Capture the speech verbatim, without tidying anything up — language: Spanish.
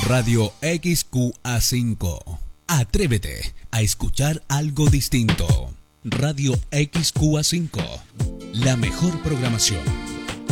Radio X Q A cinco. Atrévete a escuchar algo distinto. Radio X Q A cinco. La mejor programación